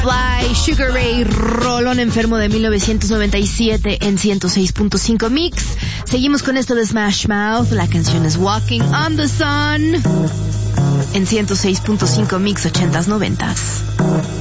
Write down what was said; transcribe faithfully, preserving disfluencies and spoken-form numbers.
Fly, Sugar Ray, rolón enfermo de mil novecientos noventa y siete en ciento seis punto cinco Mix. Seguimos con esto de Smash Mouth, la canción es Walking on the Sun en ciento seis punto cinco Mix ochentas noventas.